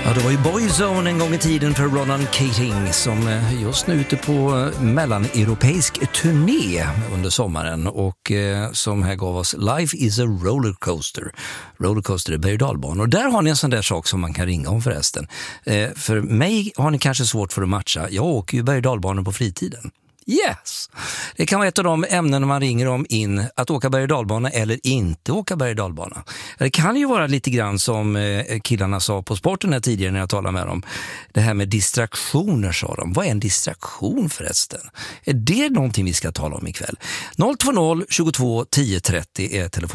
Ja, det var ju Boyzone en gång i tiden för Ronan Keating som just nu är ute på mellaneuropeisk turné under sommaren och som här gav oss Life is a rollercoaster. Rollercoaster är berg- och dalbanor. Och där har ni en sån där sak som man kan ringa om förresten. För mig har ni kanske svårt för att matcha. Jag åker ju berg- och dalbanor på fritiden. Yes! Det kan vara ett av de ämnen man ringer om in, att åka berg- och dalbana eller inte åka berg- och dalbana. Det kan ju vara lite grann som killarna sa på sporten här tidigare när jag talade med dem. Det här med distraktioner, sa de. Vad är en distraktion förresten? Är det någonting vi ska tala om ikväll? 020 22 10 30 är telefon.